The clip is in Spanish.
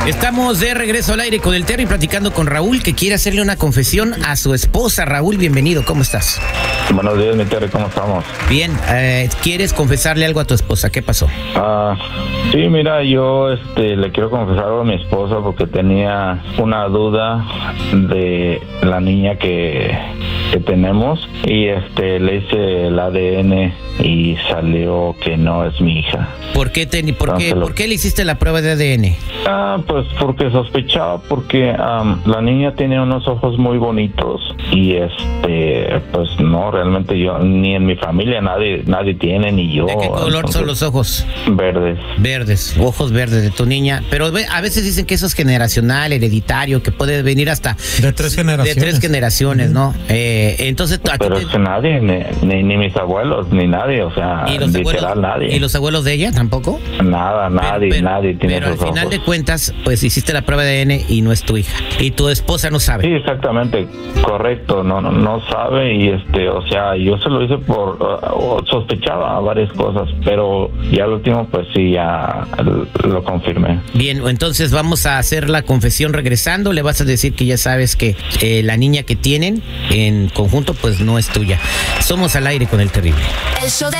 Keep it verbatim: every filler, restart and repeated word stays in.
Estamos de regreso al aire con el Terry, platicando con Raúl, que quiere hacerle una confesión a su esposa. Raúl, bienvenido, ¿cómo estás? Buenos días, mi Terry, ¿cómo estamos? Bien, eh, ¿quieres confesarle algo a tu esposa? ¿Qué pasó? Ah, sí, mira, yo este, le quiero confesar algo a mi esposa porque tenía una duda de la niña que, que tenemos y este le hice el A D N y salió que no es mi hija. ¿Por qué, te, por, Entonces, qué, lo... ¿por qué le hiciste la prueba de A D N? Ah, pues porque sospechaba, porque um, la niña tiene unos ojos muy bonitos y este, pues no, realmente yo, ni en mi familia nadie nadie tiene, ni yo. ¿De qué color entonces, son los ojos? Verdes. Verdes, ojos verdes de tu niña. Pero a veces dicen que eso es generacional, hereditario, que puede venir hasta... De tres generaciones. De tres generaciones, uh-huh. ¿no? Eh, entonces... Pero te... es que nadie, ni, ni, ni mis abuelos, ni nadie, o sea, ¿Y los literal abuelos, nadie. ¿Y los abuelos de ella tampoco? Nada, nadie, pero, pero, nadie tiene pero esos al final ojos. de cuentas, pues hiciste la prueba de A D N y no es tu hija. Y tu esposa no sabe. Sí, exactamente, correcto, no no, no sabe y este, o sea, yo se lo hice por, uh, sospechaba varias cosas, pero ya al último pues sí, ya lo confirmé. Bien, entonces vamos a hacer la confesión regresando, le vas a decir que ya sabes que eh, la niña que tienen en conjunto pues no es tuya. Somos al aire con el Terrible. El show de